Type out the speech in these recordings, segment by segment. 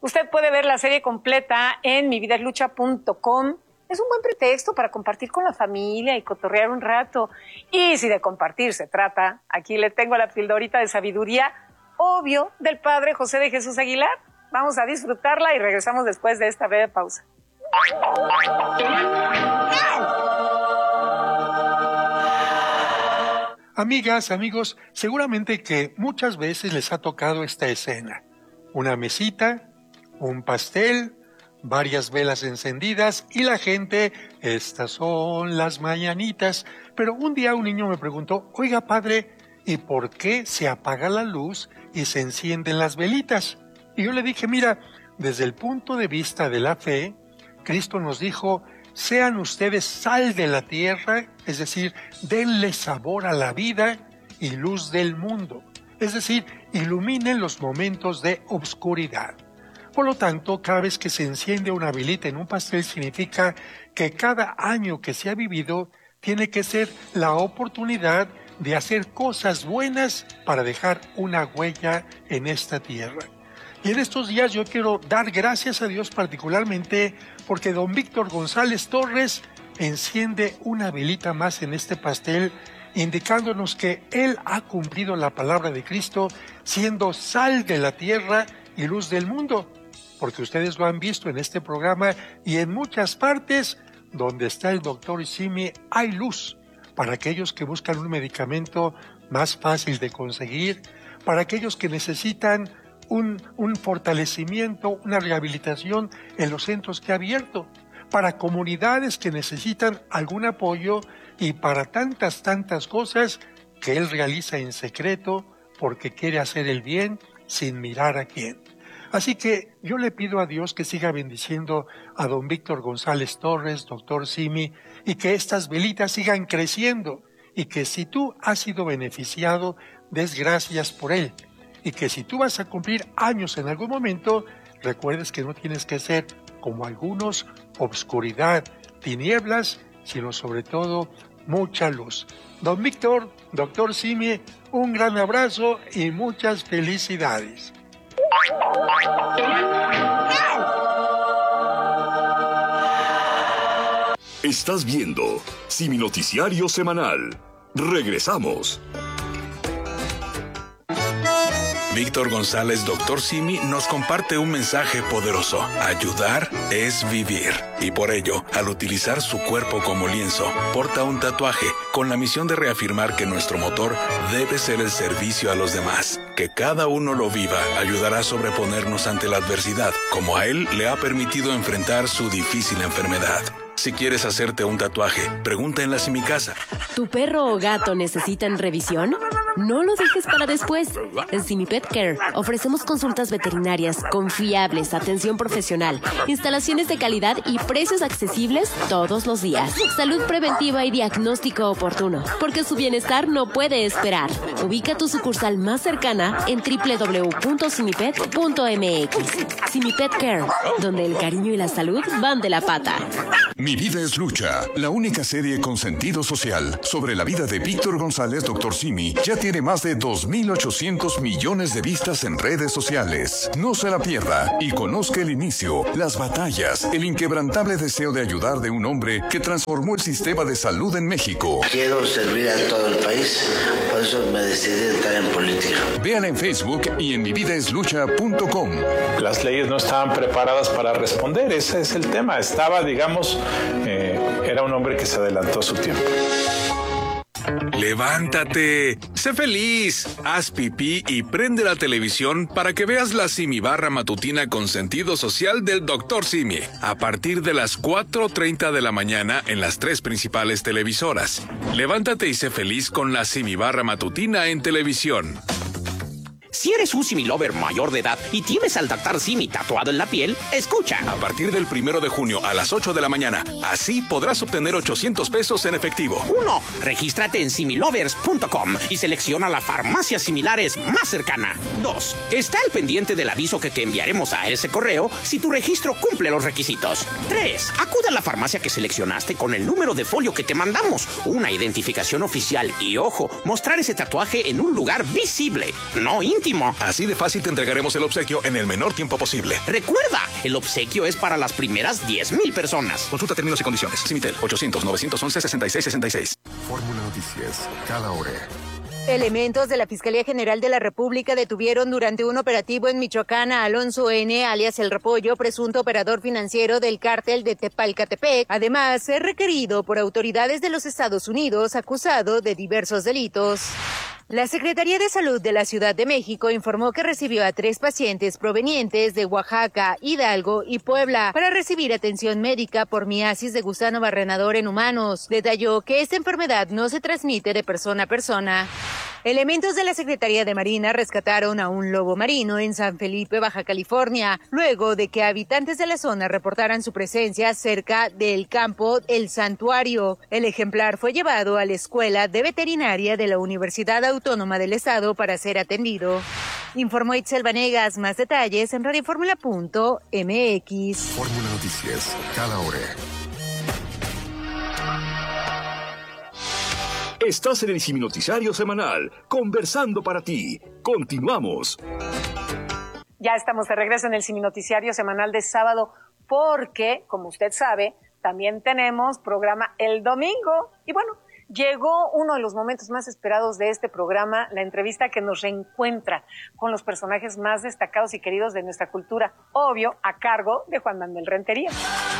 Usted puede ver la serie completa en mividaslucha.com. Es un buen pretexto para compartir con la familia y cotorrear un rato. Y si de compartir se trata, aquí le tengo la pildorita de sabiduría, obvio, del padre José de Jesús Aguilar. Vamos a disfrutarla y regresamos después de esta breve pausa. Amigas, amigos, seguramente que muchas veces les ha tocado esta escena. Una mesita, un pastel, varias velas encendidas y la gente, estas son las mañanitas. Pero un día un niño me preguntó, oiga padre, ¿y por qué se apaga la luz y se encienden las velitas? Y yo le dije, mira, desde el punto de vista de la fe, Cristo nos dijo, sean ustedes sal de la tierra, es decir, denle sabor a la vida y luz del mundo. Es decir, iluminen los momentos de obscuridad. Por lo tanto, cada vez que se enciende una velita en un pastel significa que cada año que se ha vivido tiene que ser la oportunidad de hacer cosas buenas para dejar una huella en esta tierra. Y en estos días yo quiero dar gracias a Dios particularmente porque don Víctor González Torres enciende una velita más en este pastel, indicándonos que Él ha cumplido la palabra de Cristo, siendo sal de la tierra y luz del mundo. Porque ustedes lo han visto en este programa y en muchas partes donde está el doctor Simi hay luz para aquellos que buscan un medicamento más fácil de conseguir, para aquellos que necesitan un fortalecimiento, una rehabilitación en los centros que ha abierto, para comunidades que necesitan algún apoyo y para tantas cosas que él realiza en secreto porque quiere hacer el bien sin mirar a quién. Así que yo le pido a Dios que siga bendiciendo a don Víctor González Torres, doctor Simi, y que estas velitas sigan creciendo, y que si tú has sido beneficiado, des gracias por él, y que si tú vas a cumplir años en algún momento, recuerdes que no tienes que ser como algunos, obscuridad, tinieblas, sino sobre todo mucha luz. Don Víctor, doctor Simi, un gran abrazo y muchas felicidades. Estás viendo Simi Noticiario Semanal. Regresamos. Víctor González, doctor Simi, nos comparte un mensaje poderoso. Ayudar es vivir. Y por ello, al utilizar su cuerpo como lienzo, porta un tatuaje con la misión de reafirmar que nuestro motor debe ser el servicio a los demás. Que cada uno lo viva ayudará a sobreponernos ante la adversidad, como a él le ha permitido enfrentar su difícil enfermedad. Si quieres hacerte un tatuaje, pregunta en la Simicasa. ¿Tu perro o gato necesitan revisión? No lo dejes para después. En Simipet Care ofrecemos consultas veterinarias confiables, atención profesional, instalaciones de calidad y precios accesibles todos los días. Salud preventiva y diagnóstico oportuno, porque su bienestar no puede esperar. Ubica tu sucursal más cercana en www.simipet.mx. Simipet Care, donde el cariño y la salud van de la pata. Mi vida es lucha, la única serie con sentido social sobre la vida de Víctor González, Dr. Simi, ya tiene más de 2.800 millones de vistas en redes sociales. No se la pierda y conozca el inicio, las batallas, el inquebrantable deseo de ayudar de un hombre que transformó el sistema de salud en México. Quiero servir a todo el país, por eso me decidí a estar en política. Véala en Facebook y en mividaslucha.com. Las leyes no estaban preparadas para responder, ese es el tema. Estaba, digamos, era un hombre que se adelantó a su tiempo. ¡Levántate! ¡Sé feliz! Haz pipí y prende la televisión para que veas la Simi Barra matutina con sentido social del Dr. Simi, a partir de las 4:30 de la mañana en las 3 principales televisoras. Levántate y sé feliz con la Simi Barra matutina en televisión. Si eres un Simi Lover mayor de edad y tienes al Dr. Simi tatuado en la piel, escucha. A partir del 1 de junio a las 8 de la mañana, así podrás obtener 800 pesos en efectivo. 1. Regístrate en similovers.com y selecciona la farmacia similares más cercana. 2. Está al pendiente del aviso que te enviaremos a ese correo si tu registro cumple los requisitos. 3. Acude a la farmacia que seleccionaste con el número de folio que te mandamos, una identificación oficial y, ojo, mostrar ese tatuaje en un lugar visible, no íntimo. íntimo. Así de fácil te entregaremos el obsequio en el menor tiempo posible. Recuerda, el obsequio es para las primeras 10,000 personas. Consulta términos y condiciones. Simitel, 800-911-6666. Fórmula Noticias, cada hora. Elementos de la Fiscalía General de la República detuvieron durante un operativo en Michoacán a Alonso N., alias El Repollo, presunto operador financiero del cártel de Tepalcatepec. Además, es requerido por autoridades de los Estados Unidos, acusado de diversos delitos. La Secretaría de Salud de la Ciudad de México informó que recibió a 3 pacientes provenientes de Oaxaca, Hidalgo y Puebla para recibir atención médica por miasis de gusano barrenador en humanos. Detalló que esta enfermedad no se transmite de persona a persona. Elementos de la Secretaría de Marina rescataron a un lobo marino en San Felipe, Baja California, luego de que habitantes de la zona reportaran su presencia cerca del campo El Santuario. El ejemplar fue llevado a la Escuela de Veterinaria de la Universidad Autónoma del Estado para ser atendido. Informó Itzel Vanegas. Más detalles en radioformula.mx. Fórmula Noticias, cada hora. Estás en el Siminoticiario Semanal, conversando para ti. Continuamos. Ya estamos de regreso en el Siminoticiario Semanal de sábado porque, como usted sabe, también tenemos programa el domingo. Y bueno, llegó uno de los momentos más esperados de este programa, la entrevista que nos reencuentra con los personajes más destacados y queridos de nuestra cultura, obvio, a cargo de Juan Manuel Rentería.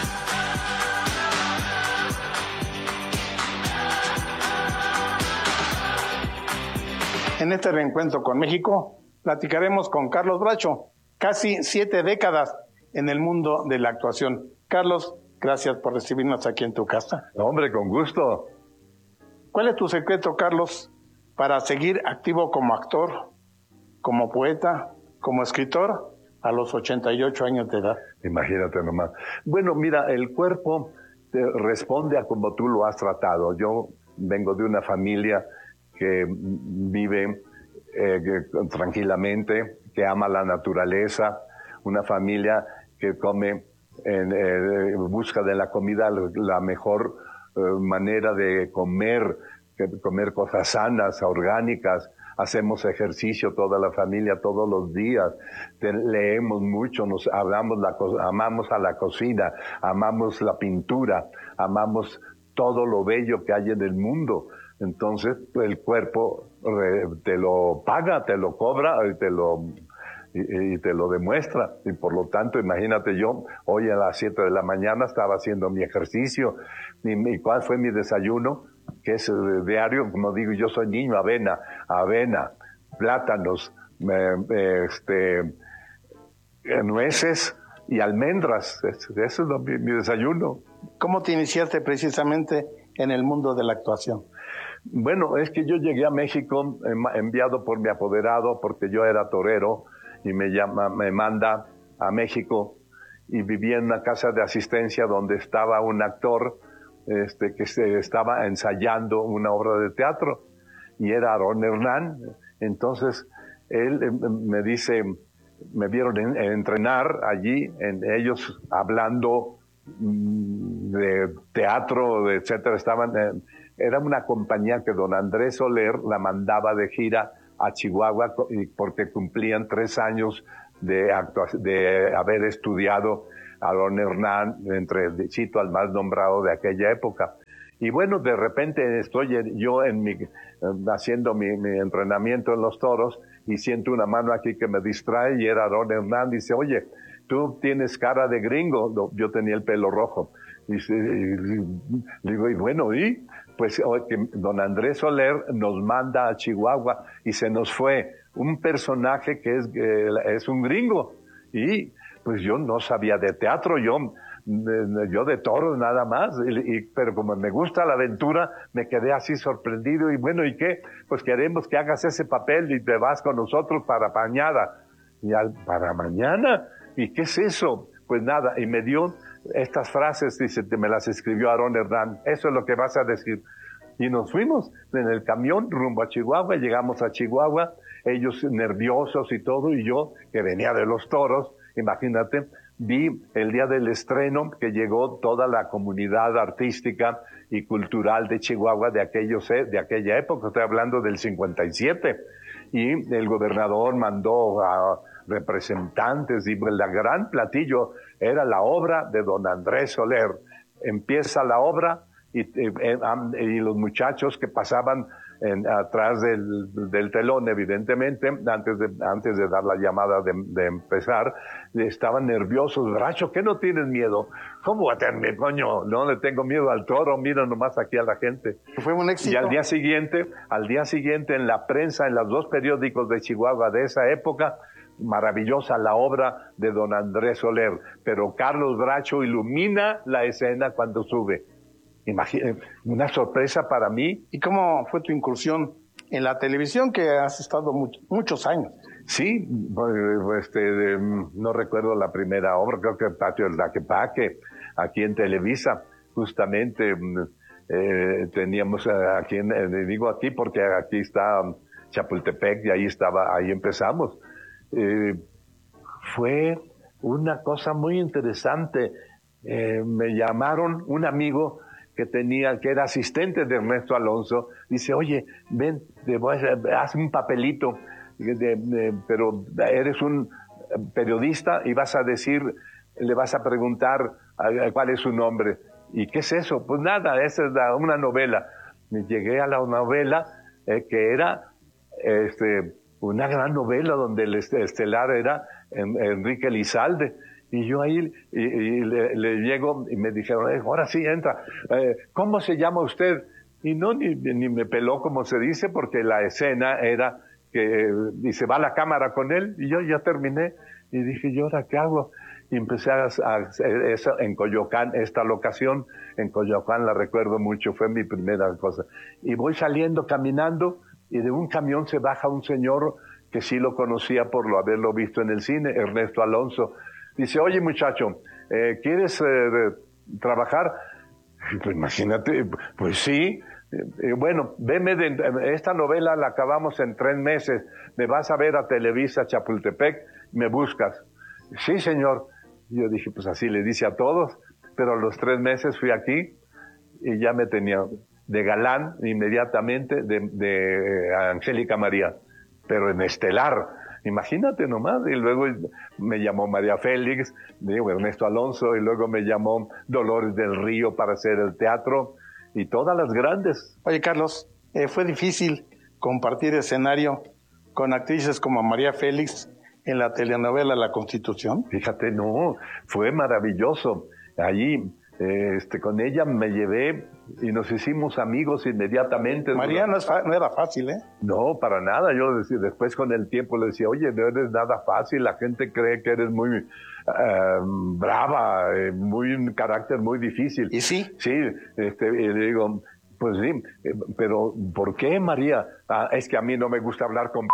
En este reencuentro con México, platicaremos con Carlos Bracho, casi 7 décadas en el mundo de la actuación. Carlos, gracias por recibirnos aquí en tu casa. Hombre, con gusto. ¿Cuál es tu secreto, Carlos, para seguir activo como actor, como poeta, como escritor a los 88 años de edad? Imagínate nomás. Bueno, mira, el cuerpo te responde a como tú lo has tratado. Yo vengo de una familia que vive tranquilamente, que ama la naturaleza, una familia que come en busca de la comida la mejor manera de comer cosas sanas, orgánicas. Hacemos ejercicio toda la familia todos los días, leemos mucho, amamos a la cocina, amamos la pintura, amamos todo lo bello que hay en el mundo. Entonces el cuerpo te lo paga, te lo cobra y te lo demuestra. Y por lo tanto, imagínate, yo hoy a las 7 de la mañana estaba haciendo mi ejercicio. ¿Y cuál fue mi desayuno? Que es diario, como digo, yo soy niño, avena, plátanos, nueces y almendras. Eso es mi desayuno. ¿Cómo te iniciaste precisamente en el mundo de la actuación? Bueno, es que yo llegué a México enviado por mi apoderado porque yo era torero y me manda a México y vivía en una casa de asistencia donde estaba un actor que estaba ensayando una obra de teatro y era Aarón Hernán. Entonces él me dice, me vieron entrenar allí, ellos hablando de teatro, etcétera, era una compañía que don Andrés Soler la mandaba de gira a Chihuahua porque cumplían 3 años de haber estudiado a don Hernán, entre el Chito al más nombrado de aquella época. Y bueno, de repente estoy yo haciendo mi entrenamiento en los toros y siento una mano aquí que me distrae y era don Hernán. Dice, oye, tú tienes cara de gringo. Yo tenía el pelo rojo. Y digo, y bueno, ¿y? Pues don Andrés Soler nos manda a Chihuahua y se nos fue un personaje que es un gringo. Y pues yo no sabía de teatro, yo de toros nada más, pero como me gusta la aventura, me quedé así sorprendido. Y bueno, ¿y qué? Pues queremos que hagas ese papel y te vas con nosotros para mañana. Y ¿para mañana? ¿Y qué es eso? Pues nada, y me dio estas frases, dice, me las escribió Aarón Hernán, eso es lo que vas a decir. Y nos fuimos en el camión rumbo a Chihuahua, llegamos a Chihuahua, ellos nerviosos y todo, y yo, que venía de los toros, imagínate, vi el día del estreno que llegó toda la comunidad artística y cultural de Chihuahua de aquella época, estoy hablando del 57, y el gobernador mandó a representantes y el gran platillo era la obra de don Andrés Soler. Empieza la obra y los muchachos que pasaban atrás del telón, evidentemente, antes de dar la llamada de empezar, estaban nerviosos. Bracho, ¿qué no tienes miedo? ¿Cómo voy a tener miedo, coño? No le tengo miedo al toro, mira nomás aquí a la gente. Fue un éxito. Y al día siguiente en la prensa, en los 2 periódicos de Chihuahua de esa época, maravillosa la obra de don Andrés Soler, pero Carlos Bracho ilumina la escena cuando sube. Imagínate, una sorpresa para mí. ¿Y cómo fue tu incursión en la televisión, que has estado muchos años? Sí, no recuerdo la primera obra, creo que Patio del Daquepaque, aquí en Televisa, justamente teníamos digo aquí porque aquí está Chapultepec y ahí empezamos. Fue una cosa muy interesante. Me llamaron un amigo que era asistente de Ernesto Alonso, dice, oye, ven, haz un papelito, pero eres un periodista y le vas a preguntar cuál es su nombre. ¿Y qué es eso? Pues nada, esa es una novela. Llegué a la novela que era una gran novela donde el estelar era Enrique Elizalde. Y yo ahí le llego y me dijeron, ahora sí, entra. ¿Cómo se llama usted? Y no, ni me peló, como se dice, porque la escena era que dice, va la cámara con él, y yo ya terminé. Y dije, ¿y ahora qué hago? Y empecé a hacer eso en Coyoacán, esta locación en Coyoacán la recuerdo mucho, fue mi primera cosa. Y voy saliendo, caminando, y de un camión se baja un señor que sí lo conocía por haberlo visto en el cine, Ernesto Alonso. Dice, oye muchacho, ¿quieres trabajar? Pues imagínate, pues sí. Bueno, veme esta novela la acabamos en 3 meses. Me vas a ver a Televisa Chapultepec, me buscas. Sí, señor. Y yo dije, pues así le dice a todos. Pero a los 3 meses fui aquí y ya me tenía de galán inmediatamente de Angélica María, pero en estelar. Imagínate nomás, y luego me llamó María Félix, Ernesto Alonso, y luego me llamó Dolores del Río para hacer el teatro, y todas las grandes. Oye, Carlos, ¿fue difícil compartir escenario con actrices como María Félix en la telenovela La Constitución? Fíjate, no, fue maravilloso. Allí, con ella me llevé y nos hicimos amigos inmediatamente. María no era fácil, ¿eh? No, para nada. Yo decía, después con el tiempo le decía, oye, no eres nada fácil, la gente cree que eres muy brava, un carácter muy difícil. ¿Y sí? Sí, y le digo, pues sí, pero ¿por qué, María? Es que a mí no me gusta hablar con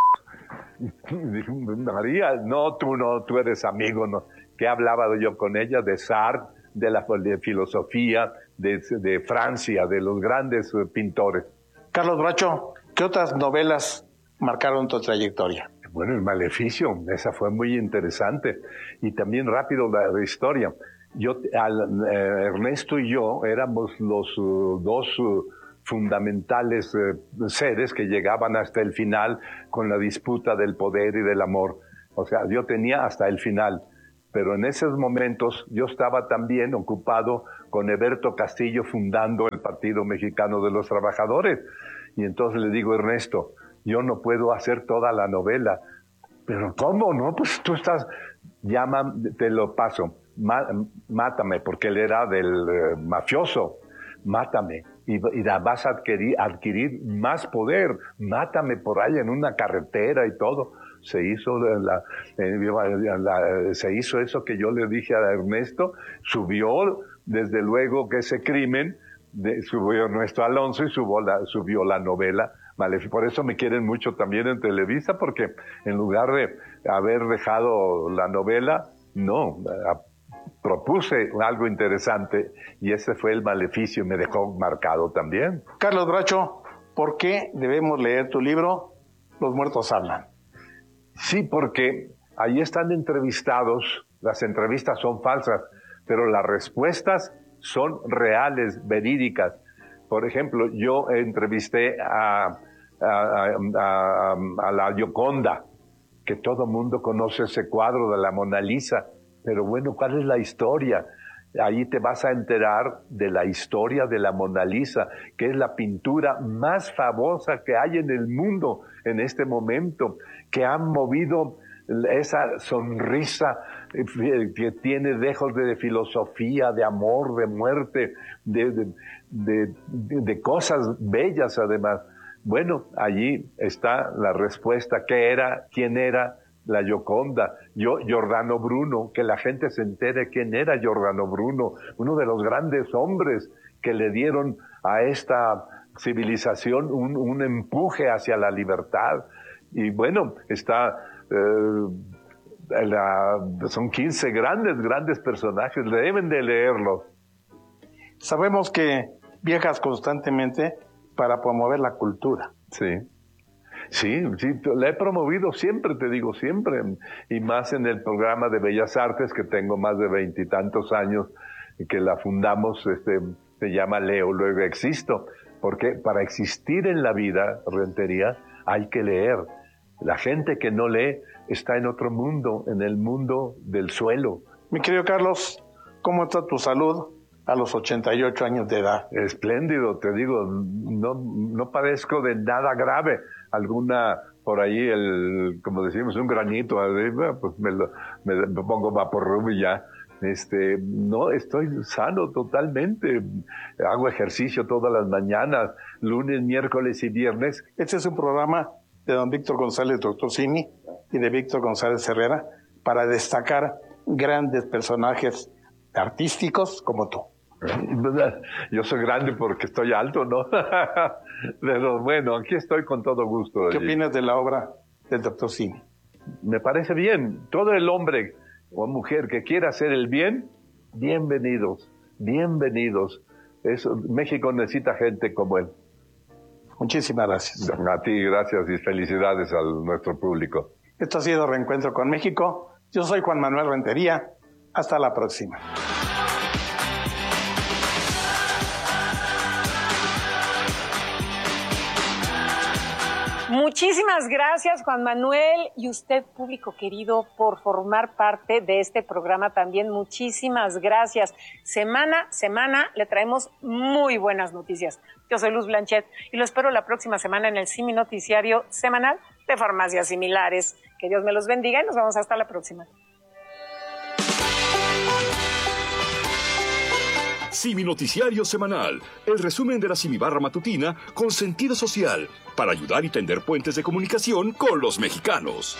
María, no, tú eres amigo, ¿no? ¿Qué hablaba yo con ella? De Sartre, de filosofía, de Francia, de los grandes pintores. Carlos Bracho, ¿qué otras novelas marcaron tu trayectoria? Bueno, El Maleficio, esa fue muy interesante. Y también rápido la historia. Ernesto y yo éramos los 2 fundamentales seres que llegaban hasta el final con la disputa del poder y del amor. O sea, yo tenía hasta el final. Pero en esos momentos yo estaba también ocupado con Eberto Castillo fundando el Partido Mexicano de los Trabajadores. Y entonces le digo, Ernesto, yo no puedo hacer toda la novela. ¿Pero cómo? No, pues tú estás, llama, te lo paso, mátame, porque él era del mafioso, mátame. Y vas a adquirir más poder, mátame por ahí en una carretera y todo. Se hizo eso que yo le dije a Ernesto, subió desde luego que ese crimen, subió Ernesto Alonso y subió la novela Maleficio. Por eso me quieren mucho también en Televisa, porque en lugar de haber dejado la novela, no, propuse algo interesante y ese fue El Maleficio y me dejó marcado también. Carlos Bracho, ¿por qué debemos leer tu libro Los muertos hablan? Sí, porque ahí están entrevistados, las entrevistas son falsas, pero las respuestas son reales, verídicas. Por ejemplo, yo entrevisté a a la Gioconda, que todo mundo conoce ese cuadro de la Mona Lisa, pero bueno, ¿cuál es la historia? Ahí te vas a enterar de la historia de la Mona Lisa, que es la pintura más famosa que hay en el mundo en este momento, que han movido esa sonrisa que tiene dejos de filosofía, de amor, de muerte, de cosas bellas además. Bueno, allí está la respuesta. ¿Quién era la Gioconda? Giordano Bruno, que la gente se entere quién era Giordano Bruno, uno de los grandes hombres que le dieron a esta civilización un empuje hacia la libertad. Y bueno, son 15 grandes personajes, deben de leerlos. Sabemos que viajas constantemente para promover la cultura. Sí, la he promovido siempre, te digo, siempre, y más en el programa de Bellas Artes, que tengo más de 20 y tantos años, que la fundamos, se llama Leo, luego existo, porque para existir en la vida, Rentería, hay que leer. La gente que no lee está en otro mundo, en el mundo del suelo. Mi querido Carlos, ¿cómo está tu salud a los 88 años de edad? Espléndido, te digo, no padezco de nada grave. Alguna, por ahí, como decimos, un granito arriba, pues me pongo Vaporub y ya. No, estoy sano totalmente. Hago ejercicio todas las mañanas, lunes, miércoles y viernes. Este es un programa de don Víctor González, doctor Simi, y de Víctor González Herrera, para destacar grandes personajes artísticos como tú. Yo soy grande porque estoy alto, ¿no? Pero bueno, aquí estoy con todo gusto. ¿Qué opinas de la obra del doctor Simi? Me parece bien. Todo el hombre o mujer que quiera hacer el bien, bienvenidos. México necesita gente como él. Muchísimas gracias. A ti, gracias y felicidades a nuestro público. Esto ha sido Reencuentro con México. Yo soy Juan Manuel Rentería. Hasta la próxima. Muchísimas gracias, Juan Manuel, y usted, público querido, por formar parte de este programa también. Muchísimas gracias. Semana a semana le traemos muy buenas noticias. Yo soy Luz Blanchet y lo espero la próxima semana en el Simi Noticiario Semanal de Farmacias Similares. Que Dios me los bendiga y nos vemos hasta la próxima. Simi Noticiario Semanal, el resumen de la Simibarra Matutina con sentido social, para ayudar y tender puentes de comunicación con los mexicanos.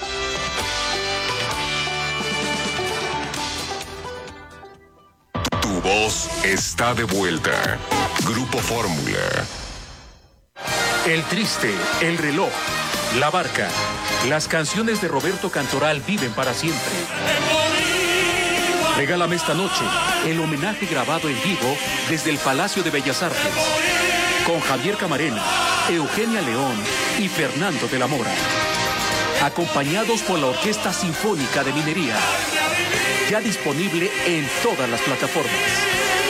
Tu voz está de vuelta. Grupo Fórmula. El Triste, El Reloj, La Barca. Las canciones de Roberto Cantoral viven para siempre. Regálame esta noche el homenaje grabado en vivo desde el Palacio de Bellas Artes, con Javier Camarena, Eugenia León y Fernando de la Mora, acompañados por la Orquesta Sinfónica de Minería, ya disponible en todas las plataformas.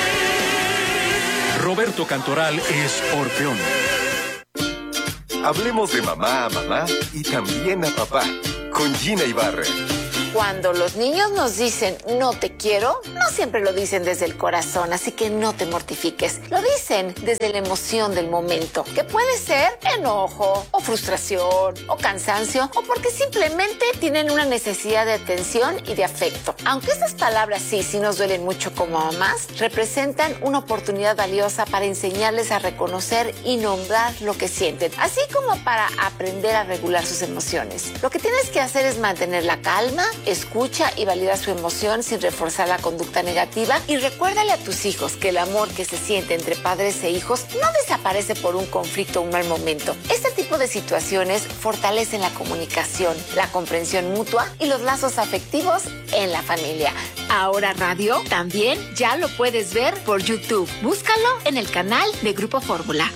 Roberto Cantoral es Orfeón. Hablemos de mamá a mamá y también a papá, con Gina Ibarra. Cuando los niños nos dicen no te quiero, no siempre lo dicen desde el corazón, así que no te mortifiques. Lo dicen desde la emoción del momento, que puede ser enojo, o frustración, o cansancio, o porque simplemente tienen una necesidad de atención y de afecto. Aunque estas palabras sí nos duelen mucho como mamás, representan una oportunidad valiosa para enseñarles a reconocer y nombrar lo que sienten, así como para aprender a regular sus emociones. Lo que tienes que hacer es mantener la calma, escucha y valida su emoción sin reforzar la conducta negativa, y recuérdale a tus hijos que el amor que se siente entre padres e hijos no desaparece por un conflicto o un mal momento. Este tipo de situaciones fortalecen la comunicación, la comprensión mutua y los lazos afectivos en la familia. Ahora Radio también ya lo puedes ver por YouTube. Búscalo en el canal de Grupo Fórmula.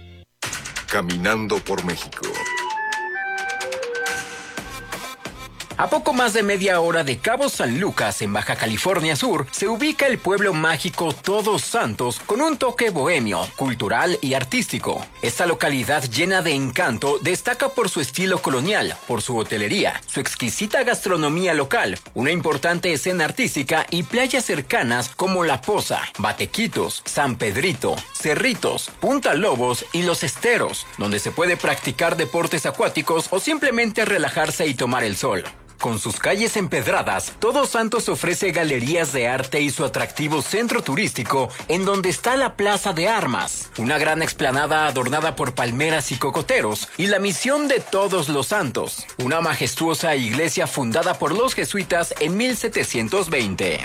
Caminando por México. A poco más de media hora de Cabo San Lucas, en Baja California Sur, se ubica el pueblo mágico Todos Santos con un toque bohemio, cultural y artístico. Esta localidad llena de encanto destaca por su estilo colonial, por su hotelería, su exquisita gastronomía local, una importante escena artística y playas cercanas como La Poza, Batequitos, San Pedrito, Cerritos, Punta Lobos y Los Esteros, donde se puede practicar deportes acuáticos o simplemente relajarse y tomar el sol. Con sus calles empedradas, Todos Santos ofrece galerías de arte y su atractivo centro turístico, en donde está la Plaza de Armas, una gran explanada adornada por palmeras y cocoteros, y la Misión de Todos los Santos, una majestuosa iglesia fundada por los jesuitas en 1720.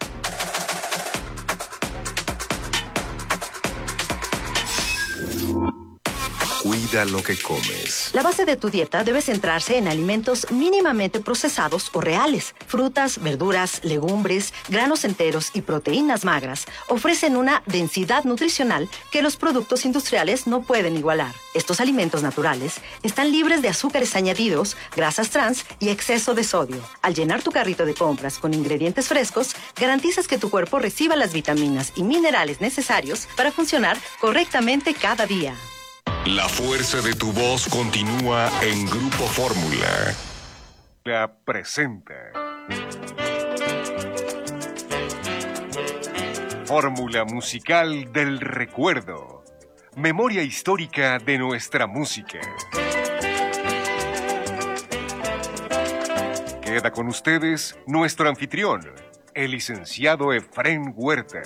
Cuida lo que comes. La base de tu dieta debe centrarse en alimentos mínimamente procesados o reales. Frutas, verduras, legumbres, granos enteros y proteínas magras ofrecen una densidad nutricional que los productos industriales no pueden igualar. Estos alimentos naturales están libres de azúcares añadidos, grasas trans y exceso de sodio. Al llenar tu carrito de compras con ingredientes frescos, garantizas que tu cuerpo reciba las vitaminas y minerales necesarios para funcionar correctamente cada día. La fuerza de tu voz continúa en Grupo Fórmula. La presenta. Fórmula musical del recuerdo. Memoria histórica de nuestra música. Queda con ustedes nuestro anfitrión, el licenciado Efrén Huerta.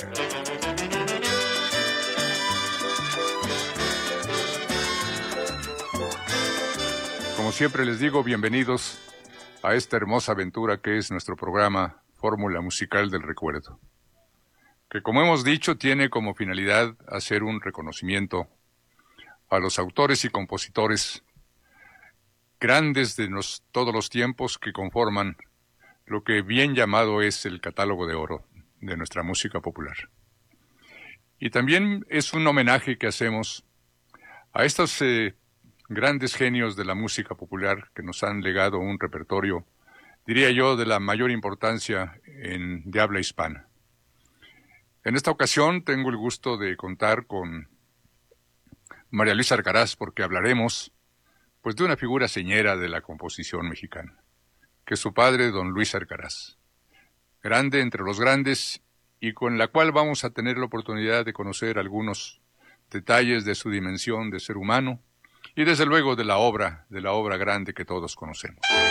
Como siempre les digo, bienvenidos a esta hermosa aventura que es nuestro programa Fórmula Musical del Recuerdo, que como hemos dicho tiene como finalidad hacer un reconocimiento a los autores y compositores grandes de todos los tiempos que conforman lo que bien llamado es el catálogo de oro de nuestra música popular. Y también es un homenaje que hacemos a estos grandes genios de la música popular que nos han legado un repertorio, diría yo, de la mayor importancia de habla hispana. En esta ocasión tengo el gusto de contar con María Luisa Alcaraz, porque hablaremos pues de una figura señera de la composición mexicana, que es su padre, don Luis Alcaraz, grande entre los grandes y con la cual vamos a tener la oportunidad de conocer algunos detalles de su dimensión de ser humano, y desde luego de la obra grande que todos conocemos.